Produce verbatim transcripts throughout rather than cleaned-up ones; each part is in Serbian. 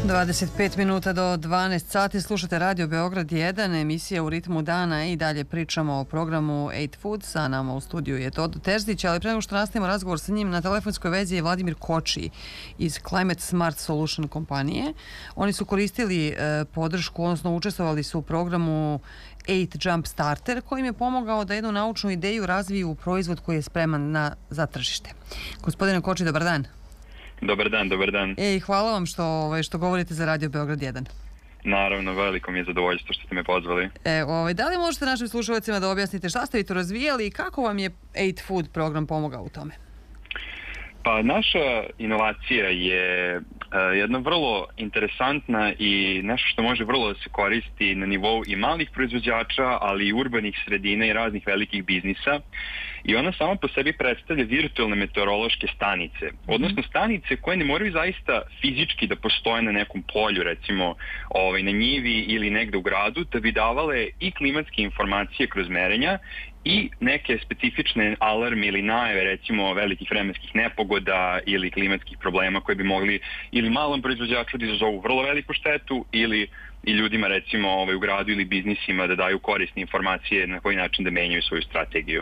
dvadeset pet minuta do dvanaest sati, slušate Radio Beograd jedan, emisija U ritmu dana i dalje pričamo o programu Eight Food. Sa nama u studiju je Todo Terzić, ali pre nego što nastavimo razgovor sa njim, na telefonskoj vezi je Vladimir Koči iz Climate Smart Solution kompanije. Oni su koristili e, podršku, odnosno učestvovali su u programu Eight Jump Starter, koji im je pomogao da jednu naučnu ideju razviju u proizvod koji je spreman na, za tržište. Gospodine Koči, dobar dan. Dobar dan, dobar dan. Ej, hvala vam što, ovaj, što govorite za Radio Beograd jedan. Naravno, veliko mi je zadovoljstvo što ste me pozvali. E, ovaj, da li možete našim slušalcima da objasnite šta ste vi to razvijali i kako vam je Eight Food program pomogao u tome? Pa naša inovacija je uh, jedna vrlo interesantna i nešto što može vrlo da se koristi na nivou i malih proizvođača, ali i urbanih sredina i raznih velikih biznisa. I ona sama po sebi predstavlja virtualne meteorološke stanice, odnosno stanice koje ne moraju zaista fizički da postoje na nekom polju, recimo ovaj, na njivi ili negde u gradu, da bi davale i klimatske informacije kroz merenja i neke specifične alarme ili najave, recimo velikih vremenskih nepogoda ili klimatskih problema koje bi mogli ili malom proizvođaču da izazovu vrlo veliku štetu ili i ljudima, recimo ovaj, u gradu ili biznisima da daju korisne informacije na koji način da menjaju svoju strategiju.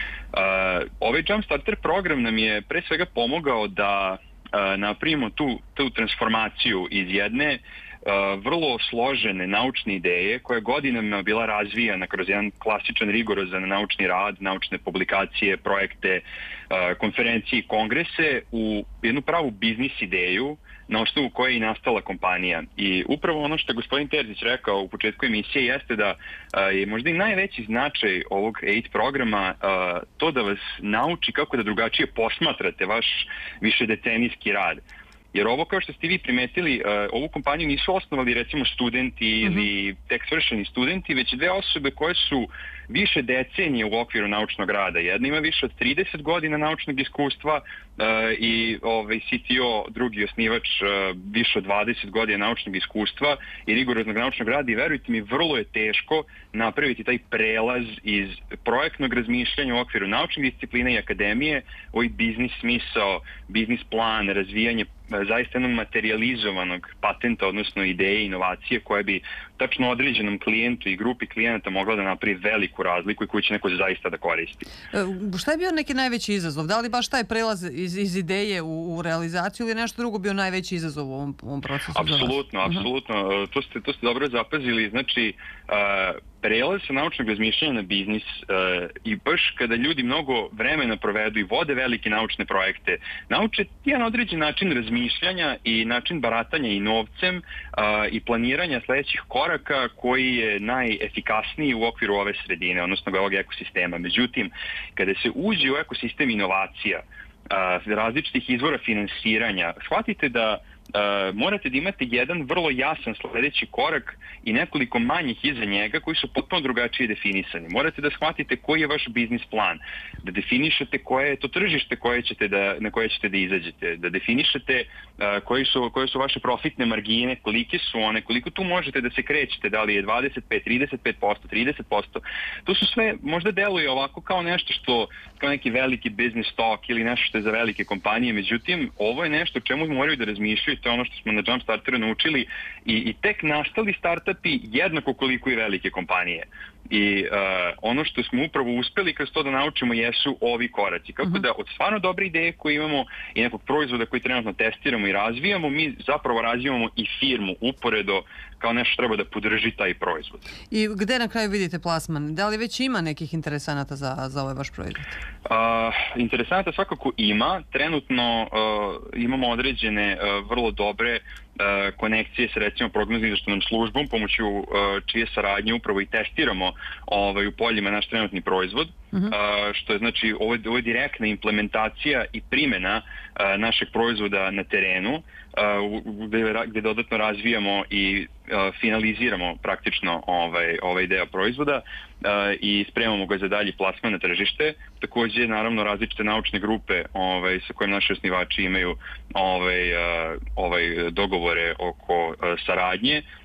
Uh, ovaj Jump Starter program nam je pre svega pomogao da uh, napravimo tu, tu transformaciju iz jedne uh, vrlo složene naučne ideje koja je godinama bila razvijana kroz jedan klasičan rigorozan naučni rad, naučne publikacije, projekte, uh, konferencije i kongrese u jednu pravu biznis ideju na osnovu koje je i nastala kompanija. I upravo ono što je gospodin Terzić rekao u početku emisije jeste da uh, je možda i najveći značaj ovog Eight programa uh, to da vas nauči kako da drugačije posmatrate vaš višedecenijski rad. Jer ovo, kao što ste vi primetili, uh, ovu kompaniju nisu osnovali recimo studenti mm-hmm. ili tek svršeni studenti, već dve osobe koje su više decenije u okviru naučnog rada. Jedna ima više od trideset godina naučnog iskustva uh, i ovaj, C T O, drugi osnivač, uh, više od dvadeset godina naučnog iskustva i rigoroznog naučnog rada i verujte mi, vrlo je teško napraviti taj prelaz iz projektnog razmišljanja u okviru naučnih disciplina i akademije, ovaj biznis smisao, biznis plan, razvijanje zaista jednog materializovanog patenta, odnosno ideje, inovacije koje bi tačno određenom klijentu i grupi klijenata mogla da napravi veliku razliku i koju će neko zaista da koristi. E, šta je bio neki najveći izazov? Da li baš taj prelaz iz, iz ideje u, u realizaciju ili nešto drugo bio najveći izazov u ovom, ovom procesu? Apsolutno, apsolutno. Uh-huh. To ste, to ste dobro zapazili. Znači, uh, prelaz sa naučnog razmišljanja na biznis uh, i baš kada ljudi mnogo vremena provedu i vode velike naučne projekte, nauče jedan određen način razmišljanja i način baratanja i novcem uh, i planiranja sledećih koraka koji je najefikasniji u okviru ove sredine, odnosno ovog ekosistema. Međutim, kada se uđe u ekosistem inovacija, uh, različitih izvora finansiranja, shvatite da Uh, morate da imate jedan vrlo jasan sledeći korak i nekoliko manjih iza njega koji su potpuno drugačije definisani. Morate da shvatite koji je vaš biznis plan, da definišete koje je to tržište koje ćete da, na koje ćete da izađete, da definišete uh, koji su, koje su vaše profitne margine, kolike su one, koliko tu možete da se krećete, da li je dvadeset pet, trideset pet posto, trideset posto. To su sve, možda deluje ovako kao nešto što, kao neki veliki business talk ili nešto što je za velike kompanije, međutim, ovo je nešto o čemu moraju da razmišljaju. To je ono što smo na Jump Starteru naučili i, i tek nastali startupi jednako koliko i velike kompanije. I uh, ono što smo upravo uspeli kroz to da naučimo jesu ovi koraci. Kako uh-huh. da od stvarno dobre ideje koje imamo i nekog proizvoda koji trenutno testiramo i razvijamo, mi zapravo razvijamo i firmu uporedo kao nešto treba da podrži taj proizvod. I gde na kraju vidite plasman? Da li već ima nekih interesanata za, za ovaj vaš proizvod? Uh, interesanata svakako ima. Trenutno uh, imamo određene uh, vrlo dobre uh, konekcije sa recimo prognoznim izveštajnom službom pomoću uh, čije saradnje upravo i testiramo ovaj, u poljima naš trenutni proizvod. Uh-huh. Uh, što je znači ovo je, ovo je direktna implementacija i primjena uh, našeg proizvoda na terenu uh, gde, gde dodatno razvijamo i uh, finaliziramo praktično ovaj, ovaj ideja proizvoda uh, i spremamo ga za dalji plasman na tržište. Takođe, naravno, različite naučne grupe ovaj, sa kojim naši osnivači imaju ovaj, uh, ovaj dogovore oko uh, saradnje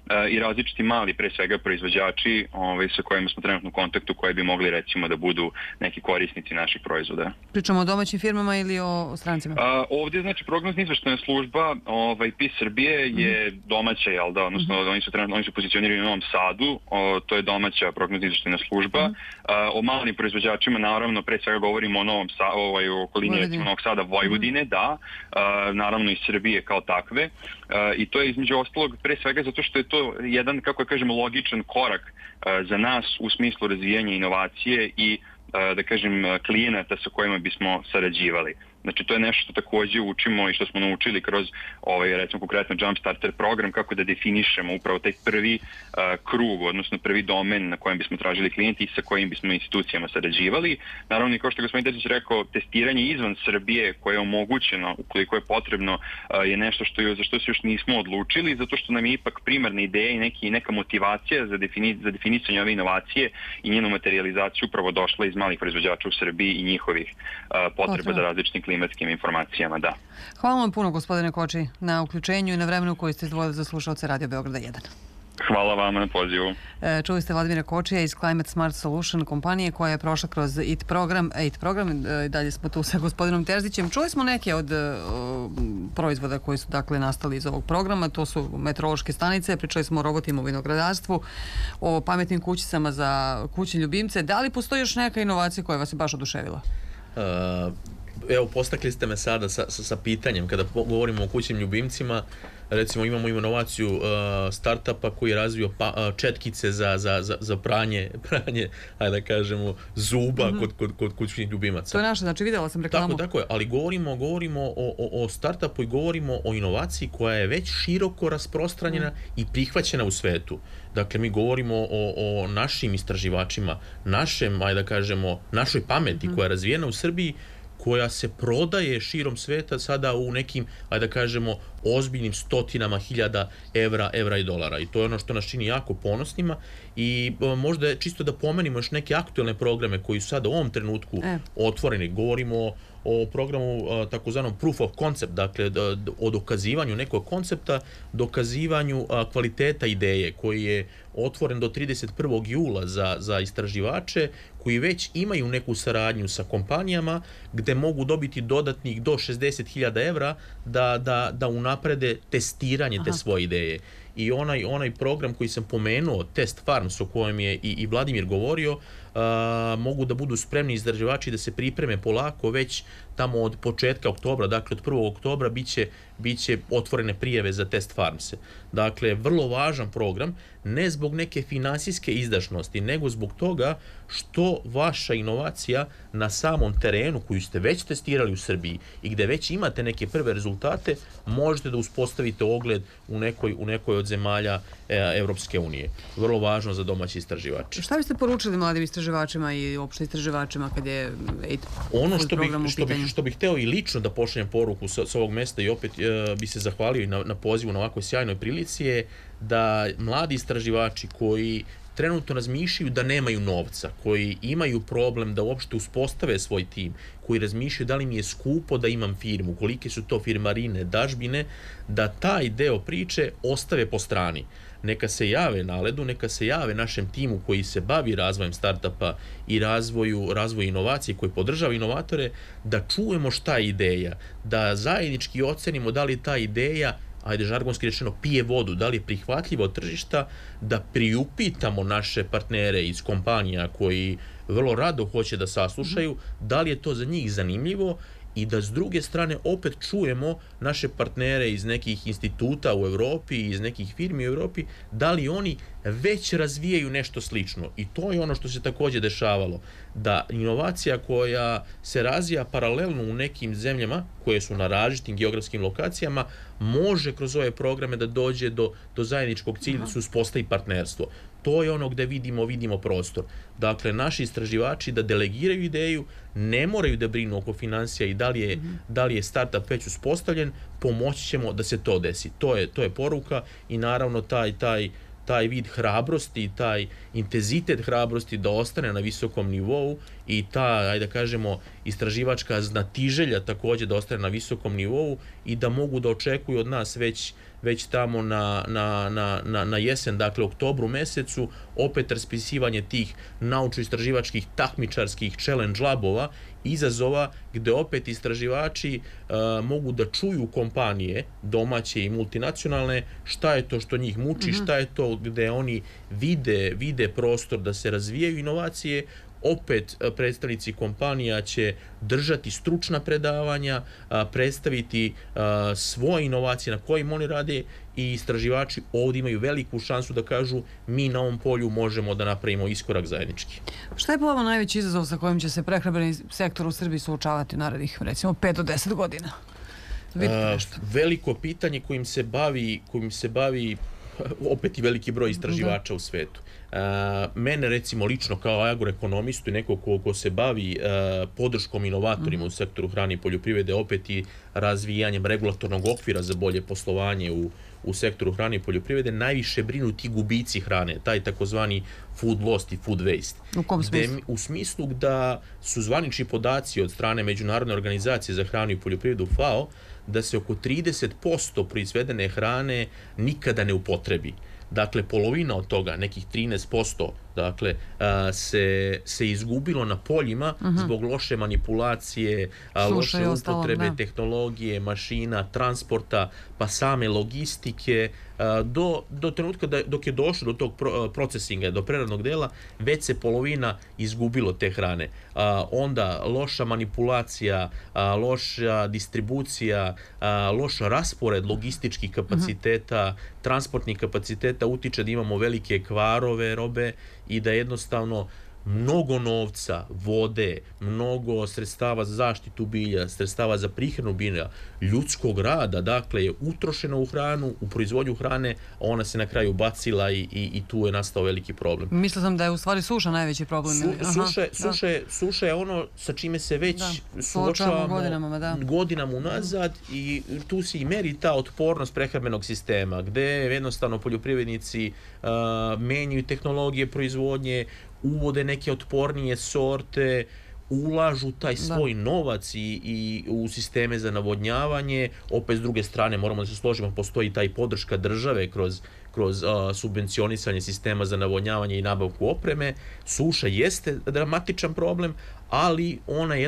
i različiti mali, pre svega, proizvođači ovaj, sa kojima smo trenutno u kontaktu, koji bi mogli recimo da budu neki korisnici naših proizvoda. Pričamo o domaćim firmama ili o strancima? A, ovdje, znači, prognozna izveštajna služba ovaj, P I S Srbije je mm-hmm. domaća, jel da, odnosno mm-hmm. oni su trenutno oni su pozicionirani u Novom Sadu, o, to je domaća prognozna izveštajna služba. Mm-hmm. A, o malim proizvođačima, naravno, pre svega govorimo o Novom Sadu, ovaj, o okolini recimo Novog Sada, Vojvodine, mm-hmm. da, a, naravno i Srbije kao takve. A, I to je između ostalog pre svega zato što je to jedan, kako ja kažem, logičan korak a, za nas u smislu razvijanja inovacije i da kažem, klijenata sa kojima bismo sarađivali. Znači, to je nešto što također učimo i što smo naučili kroz, ovaj, recimo, konkretno Jumpstarter program, kako da definišemo upravo taj prvi uh, krug, odnosno prvi domen na kojem bismo tražili klijenti i sa kojim bismo institucijama sarađivali. Naravno, i kao što je gospodin Terzić rekao, testiranje izvan Srbije koje je omogućeno, ukoliko je potrebno, uh, je nešto što, za što se još nismo odlučili, zato što nam je ipak primarna ideja i neki, neka motivacija za, defini, za definicanje ove inovacije i njenu materializaciju upravo došla iz malih proizvođača u Srbiji i njihovih uh, potreba za različnim klimatskim informacijama, da. Hvala vam puno, gospodine Koči, na uključenju i na vremenu koji ste izdvojili za slušalce Radio Beograda jedan. Hvala vam na pozivu. E, čuli ste Vladimira Kočija iz Climate Smart Solution kompanije koja je prošla kroz E I T program. E I T program, e, dalje smo tu sa gospodinom Terzićem. Čuli smo neke od e, proizvoda koji su dakle nastali iz ovog programa. To su meteorološke stanice, pričali smo o robotima u vinogradarstvu, o pametnim kućicama za kućne ljubimce. Da li postoji još neka inovacija koja vas je baš oduševila? Uh... Evo, postakli ste me sada sa, sa, sa pitanjem. Kada govorimo o kućnim ljubimcima, recimo imamo inovaciju uh, startupa koji je razvio pa, uh, četkice za, za, za, za pranje, pranje, ajde da kažemo, zuba mm-hmm. kod, kod, kod kućnih ljubimaca. To je naše, znači vidjela sam reklamu. Tako, tako je, ali govorimo, govorimo o, o, o startupu i govorimo o inovaciji koja je već široko rasprostranjena mm. i prihvaćena u svetu. Dakle, mi govorimo o, o našim istraživačima, našem, ajde da kažemo, našoj pameti mm. koja je razvijena u Srbiji, koja se prodaje širom sveta sada u nekim, ajde da kažemo, ozbiljnim stotinama hiljada evra, evra i dolara. I to je ono što nas čini jako ponosnima i možda je čisto da pomenimo još neke aktualne programe koji su sada u ovom trenutku e. otvoreni. Govorimo o, o programu takozvanom proof of concept, dakle o dokazivanju nekog koncepta, dokazivanju kvaliteta ideje koji je otvoren do trideset prvog jula za, za istraživače koji već imaju neku saradnju sa kompanijama gde mogu dobiti dodatnih do šezdeset hiljada evra da, da, da unaprede testiranje Aha. te svoje ideje. I onaj, onaj program koji sam pomenuo, Test Farms, o kojem je i, i Vladimir govorio, a, mogu da budu spremni istraživači da se pripreme polako već tamo od početka oktobra, dakle od prvog oktobra biće, biće otvorene prijave za Test Farmse. Dakle, vrlo važan program, ne zbog neke finansijske izdašnosti, nego zbog toga što vaša inovacija na samom terenu koju ste već testirali u Srbiji i gde već imate neke prve rezultate, možete da uspostavite ogled u nekoj, u nekoj od zemalja e, Evropske unije. Vrlo važno za domaći istraživači. Šta biste poručili mladim istraživačima i opšte istraživačima kad je E I T ono što bih, što bih, što bih hteo i lično da pošaljem poruku sa, sa ovog mesta i opet e, bi se zahvalio i na, na pozivu na ovakvoj sjajnoj prilici je da mladi istraživači koji trenutno razmišljaju da nemaju novca, koji imaju problem da uopšte uspostave svoj tim, koji razmišljaju da li mi je skupo da imam firmu, kolike su to firmarine, dažbine, da taj deo priče ostave po strani. Neka se jave Naledu, neka se jave našem timu koji se bavi razvojem startupa i razvoju, razvoju inovacije, koji podržava inovatore, da čujemo šta je ideja, da zajednički ocenimo da li ta ideja, ajde žargonski rečeno, pije vodu, da li je prihvatljiva od tržišta, da priupitamo naše partnere iz kompanija koji vrlo rado hoće da saslušaju, da li je to za njih zanimljivo i da s druge strane opet čujemo naše partnere iz nekih instituta u Evropi, iz nekih firmi u Evropi, da li oni već razvijaju nešto slično. I to je ono što se također dešavalo, da inovacija koja se razvija paralelno u nekim zemljama koje su na različitim geografskim lokacijama može kroz ove programe da dođe do, do zajedničkog cilja da se uspostavi partnerstvo. To je ono gde vidimo, vidimo prostor. Dakle, naši istraživači da delegiraju ideju, ne moraju da brinu oko financija i da li je, mm-hmm. da li je startup već uspostavljen, pomoći ćemo da se to desi. To je, to je poruka i naravno taj, taj taj vid hrabrosti, taj intenzitet hrabrosti da ostane na visokom nivou i ta, ajde da kažemo, istraživačka znatiželja također da ostane na visokom nivou i da mogu da očekuju od nas već već tamo na, na, na, na, na jesen, dakle oktobru mesecu, opet raspisivanje tih naučno-istraživačkih takmičarskih challenge labova, izazova gde opet istraživači uh, mogu da čuju kompanije domaće i multinacionalne šta je to što njih muči, mm-hmm. šta je to gde oni vide, vide prostor da se razvijaju inovacije. Opet predstavnici kompanija će držati stručna predavanja, predstaviti svoje inovacije na kojim oni rade i istraživači ovdje imaju veliku šansu da kažu mi na ovom polju možemo da napravimo iskorak zajednički. Šta je po vama najveći izazov sa kojim će se prehrambeni sektor u Srbiji suočavati u narednih recimo pet do deset godina? A, veliko pitanje kojim se bavi, kojim se bavi opet i veliki broj istraživača da. u svetu. Uh, mene recimo lično kao agroekonomistu i neko ko, ko se bavi uh, podrškom inovatorima mm. u sektoru hrane i poljoprivrede, opet i razvijanjem regulatornog okvira za bolje poslovanje u, u sektoru hrane i poljoprivrede, najviše brinu ti gubici hrane, taj takozvani food loss i food waste. U kom smislu? U smislu da su zvanični podaci od strane Međunarodne organizacije za hranu i poljoprivredu F A O da se oko trideset posto proizvedene hrane nikada ne upotrebi. Dakle, polovina od toga, nekih trinaest posto, dakle, a, se, se izgubilo na poljima uh-huh. zbog loše manipulacije, a, loše upotrebe da. tehnologije, mašina, transporta, pa same logistike, a, do, do trenutka da, dok je došlo do tog pro, procesinga, do preradnog dela, već se polovina izgubilo te hrane. A, onda loša manipulacija, a, loša distribucija, a, loš raspored logističkih kapaciteta, uh-huh. transportnih kapaciteta utiče da imamo velike kvarove robe i da jednostavno mnogo novca, vode, mnogo sredstava za zaštitu bilja, sredstava za prihranu bilja, ljudskog rada, dakle, je utrošeno u hranu, u proizvodnju hrane, a ona se na kraju bacila i, i, i tu je nastao veliki problem. Mislio sam da je u stvari suša najveći problem. Su, Aha, suše, suše, suša je ono sa čime se već da, suočavamo godinama, da. godinama unazad i tu se i meri ta otpornost prehrambenog sistema, gde jednostavno poljoprivrednici uh, menjaju tehnologije proizvodnje, uvode neke otpornije sorte, ulažu taj svoj da. novac i, i u sisteme za navodnjavanje. Opet s druge strane moramo da se složimo, postoji taj podrška države kroz, kroz uh, subvencionisanje sistema za navodnjavanje i nabavku opreme. Suša jeste dramatičan problem, ali ona je